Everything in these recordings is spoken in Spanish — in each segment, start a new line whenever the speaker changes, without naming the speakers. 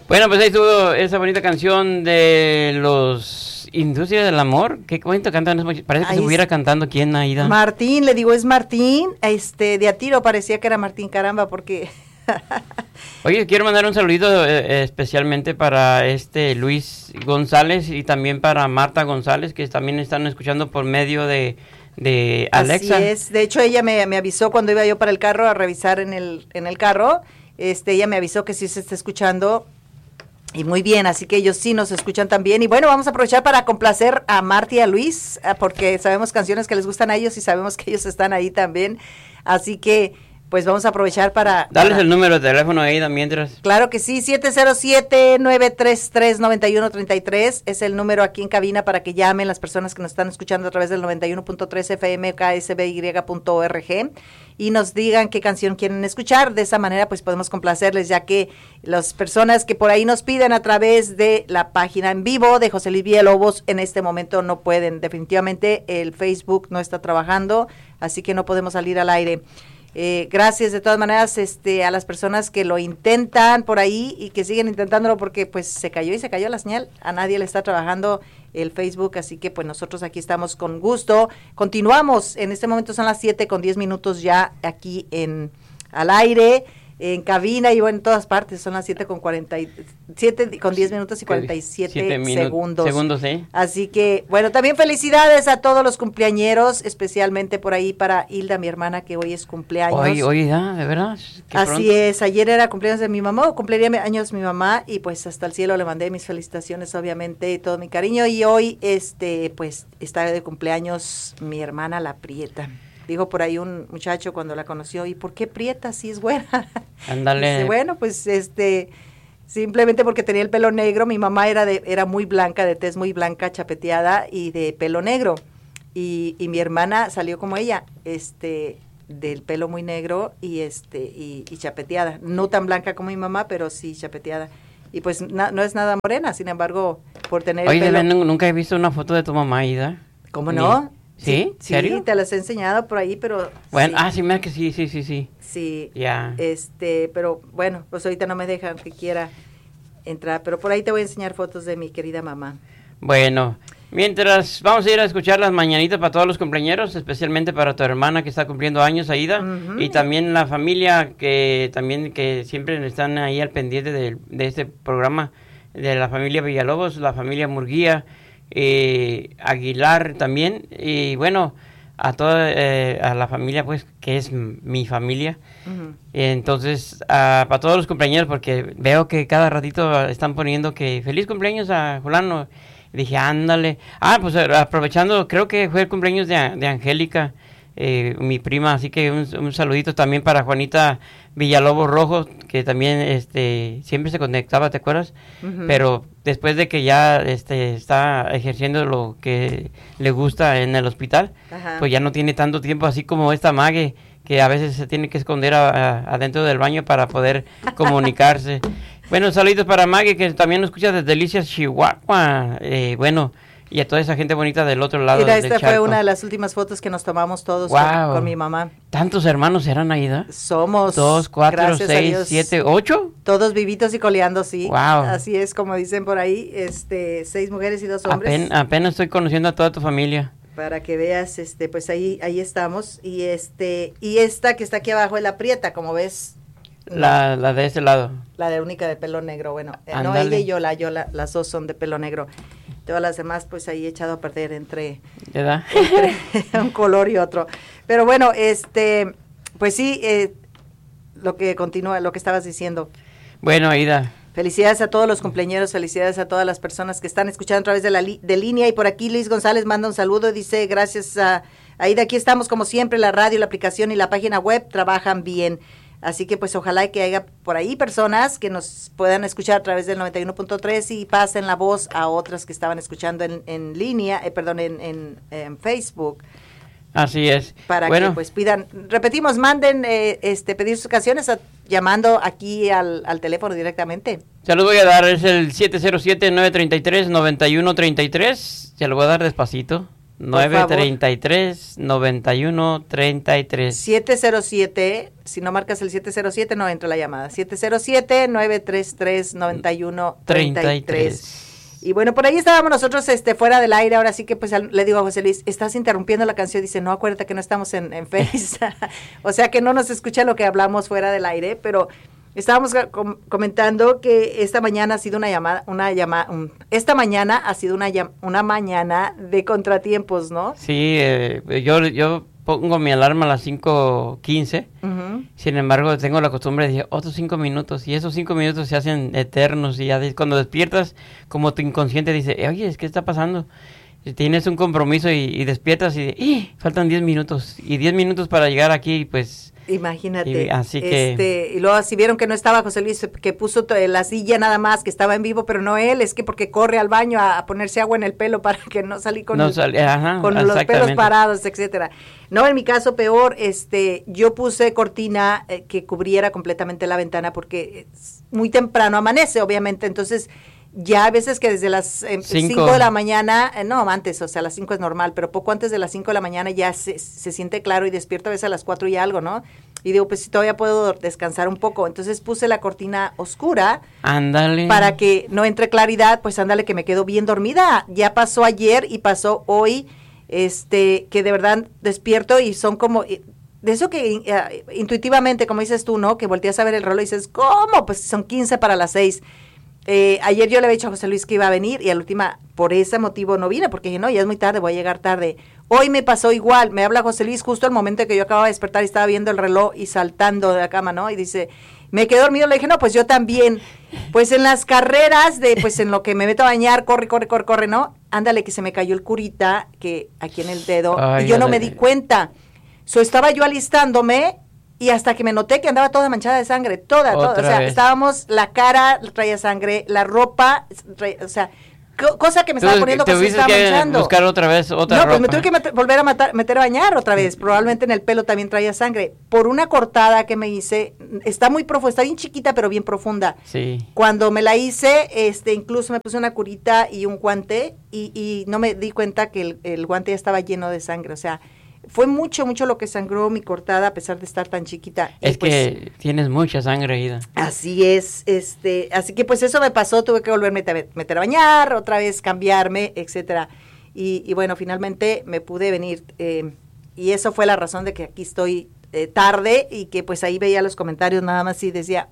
Bueno, pues ahí estuvo esa bonita canción de los Industria del Amor. Qué bonito cantan. Parece que estuviera cantando quién, Aida.
Martín, le digo, es Martín. De a tiro parecía que era Martín, caramba, porque...
Oye, quiero mandar un saludito especialmente para Luis González y también para Marta González, que también están escuchando por medio de Alexa.
Así es. De hecho, ella me avisó cuando iba yo para el carro a revisar en el carro. Ella me avisó que sí se está escuchando. Y muy bien, así que ellos sí nos escuchan también. Y bueno, vamos a aprovechar para complacer a Marta y a Luis, porque sabemos canciones que les gustan a ellos y sabemos que ellos están ahí también. Así que, pues vamos a aprovechar para...
Dales el número de teléfono ahí mientras.
Claro que sí, 707-933-9133 es el número aquí en cabina para que llamen las personas que nos están escuchando a través del 91.3 FM ksby.org y nos digan qué canción quieren escuchar. De esa manera pues podemos complacerles, ya que las personas que por ahí nos piden a través de la página en vivo de José Luis Villalobos en este momento no pueden. Definitivamente el Facebook no está trabajando, así que no podemos salir al aire. Gracias de todas maneras a las personas que lo intentan por ahí y que siguen intentándolo, porque pues se cayó la señal, a nadie le está trabajando el Facebook, así que pues nosotros aquí estamos con gusto. Continuamos, en este momento son las 7:10 ya aquí al aire, en cabina y bueno, en todas partes, son las 7:10 minutos y 47 segundos.
¿Sí?
Así que, bueno, también felicidades a todos los cumpleañeros, especialmente por ahí para Hilda, mi hermana, que hoy es cumpleaños.
Hoy, de verdad.
Así es, ayer era cumpleaños de mi mamá, o cumpliría años mi mamá, y pues hasta el cielo le mandé mis felicitaciones, obviamente, y todo mi cariño, y hoy, pues, está de cumpleaños mi hermana, la Prieta. Dijo por ahí un muchacho cuando la conoció, ¿y por qué Prieta si es buena?
Ándale.
Dice, bueno, pues simplemente porque tenía el pelo negro. Mi mamá era muy blanca, de tez muy blanca, chapeteada y de pelo negro. Y mi hermana salió como ella, del pelo muy negro y chapeteada. No tan blanca como mi mamá, pero sí chapeteada. Y pues no es nada morena, sin embargo, por tener el pelo.
Oye, nunca he visto una foto de tu mamá, Ida.
¿Cómo no?
¿Sí? ¿Serio?
Sí, te las he enseñado por ahí, pero...
Bueno,
sí.
Mira que sí.
Sí,
ya.
Pero bueno, pues ahorita no me dejan que quiera entrar, pero por ahí te voy a enseñar fotos de mi querida mamá.
Bueno, mientras vamos a ir a escuchar las mañanitas para todos los cumpleañeros, especialmente para tu hermana que está cumpliendo años, Aida, y también la familia que siempre están ahí al pendiente de este programa, de la familia Villalobos, la familia Murguía, Aguilar también, y bueno, a toda a la familia pues que es mi familia. Entonces para todos los cumpleaños, porque veo que cada ratito están poniendo que feliz cumpleaños a fulano, dije ándale, pues aprovechando, creo que fue el cumpleaños de Angélica, mi prima, así que un saludito también para Juanita Villalobos Rojo, que también siempre se conectaba, ¿te acuerdas? Pero después de que ya está ejerciendo lo que le gusta en el hospital, pues ya no tiene tanto tiempo, así como esta Mague, que a veces se tiene que esconder adentro del baño para poder comunicarse. Bueno, saludos para Mague, que también nos escucha desde Delicias, Chihuahua. Bueno, y a toda esa gente bonita del otro lado.
Mira,
del
esta
charco.
Fue una de las últimas fotos que nos tomamos todos con mi mamá.
¿Tantos hermanos eran, Aida?
Somos
2, 4, 6, 7, 8.
Todos vivitos y coleando, sí.
Wow.
Así es, como dicen por ahí, 6 mujeres y 2 hombres.
Apenas estoy conociendo a toda tu familia.
Para que veas, pues ahí estamos. Y esta que está aquí abajo es la Prieta, como ves.
La de este lado.
La de única de pelo negro, bueno. No, ella y yo, las dos son de pelo negro. Todas las demás, pues ahí he echado a perder entre un color y otro. Pero bueno, pues sí, lo que estabas diciendo.
Bueno, Aida.
Felicidades a todos los cumpleañeros, felicidades a todas las personas que están escuchando a través de línea. Y por aquí Luis González manda un saludo, dice, gracias a Aida, aquí estamos como siempre, la radio, la aplicación y la página web trabajan bien. Así que pues ojalá que haya por ahí personas que nos puedan escuchar a través del 91.3 y pasen la voz a otras que estaban escuchando en línea, en Facebook.
Así es.
Para que pues repetimos, manden pedir sus canciones llamando aquí al teléfono directamente.
Se los voy a dar, es el 707-933-9133, se lo voy a dar despacito. 933-9133.
707, si no marcas el 707 no entra la llamada. 707-933-9133. Y bueno, por ahí estábamos nosotros fuera del aire, ahora sí que pues le digo a José Luis, estás interrumpiendo la canción, dice, no, acuérdate que no estamos en Face, o sea que no nos escucha lo que hablamos fuera del aire, pero estábamos comentando que esta mañana ha sido esta mañana ha sido una mañana de contratiempos, ¿no?
Sí, yo pongo mi alarma a las 5:15, sin embargo tengo la costumbre de decir otros 5 minutos, y esos 5 minutos se hacen eternos, y ya cuando despiertas, como tu inconsciente dice, oye, ¿qué está pasando? Y tienes un compromiso y despiertas y faltan 10 minutos, y 10 minutos para llegar aquí, pues...
Imagínate,
así que...
y luego si vieron que no estaba José Luis, que puso la silla nada más, que estaba en vivo, pero no él, es que porque corre al baño a ponerse agua en el pelo para que no salga con los pelos parados, etcétera. No, en mi caso peor, yo puse cortina que cubriera completamente la ventana porque muy temprano amanece, obviamente, entonces... Ya a veces que desde las 5 de la mañana, no antes, o sea, las 5 es normal, pero poco antes de las 5 de la mañana ya se siente claro y despierto a veces a las 4 y algo, ¿no? Y digo, pues si todavía puedo descansar un poco. Entonces puse la cortina oscura.
Ándale.
Para que no entre claridad, pues ándale que me quedo bien dormida. Ya pasó ayer y pasó hoy, que de verdad despierto y son como... De eso que intuitivamente, como dices tú, ¿no? Que volteas a ver el reloj y dices, ¿cómo? Pues son 15 para las 6. Ayer yo le había dicho a José Luis que iba a venir y a la última, por ese motivo no vine, porque dije, no, ya es muy tarde, voy a llegar tarde. Hoy me pasó igual, me habla José Luis justo al momento que yo acababa de despertar y estaba viendo el reloj y saltando de la cama, ¿no? Y dice, me quedé dormido, le dije, no, pues yo también. Pues en las carreras pues en lo que me meto a bañar, corre, ¿no? Ándale, que se me cayó el curita, que aquí en el dedo, y yo no me di cuenta. Estaba yo alistándome, y hasta que me noté que andaba toda manchada de sangre, toda, o sea, estábamos, la cara traía sangre, la ropa, o sea, cosa que me estaba poniendo que se estaba manchando.
Buscar otra vez otra ropa.
Pues me tuve que volver a meter a bañar otra vez, probablemente en el pelo también traía sangre, por una cortada que me hice, está muy profunda, está bien chiquita pero bien profunda.
Sí.
Cuando me la hice, incluso me puse una curita y un guante, y no me di cuenta que el guante ya estaba lleno de sangre, o sea, fue mucho lo que sangró mi cortada a pesar de estar tan chiquita.
Es pues, que tienes mucha sangre, Ida.
Así es, así que pues eso me pasó, tuve que volverme a meter a bañar, otra vez cambiarme, etcétera. Y bueno, finalmente me pude venir, y eso fue la razón de que aquí estoy tarde, y que pues ahí veía los comentarios nada más y decía,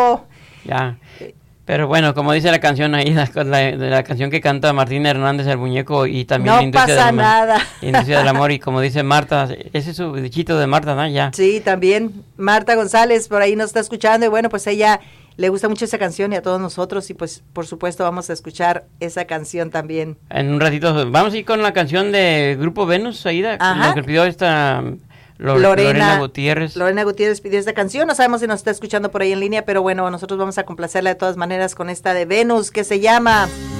Ya. Pero bueno, como dice la canción ahí, la canción que canta Martín Hernández, el muñeco, y también
no
la industria
pasa nada.
Industria del amor, y como dice Marta, ese es su dichito de Marta, ¿no? Ya.
Sí, también Marta González por ahí nos está escuchando, y bueno, pues a ella le gusta mucho esa canción y a todos nosotros, y pues por supuesto vamos a escuchar esa canción también.
En un ratito vamos a ir con la canción de Grupo Venus, Aida, lo que pidió esta... Lorena Gutiérrez.
Lorena Gutiérrez pidió esta canción, no sabemos si nos está escuchando por ahí en línea, pero bueno, nosotros vamos a complacerla de todas maneras con esta de Venus que se llama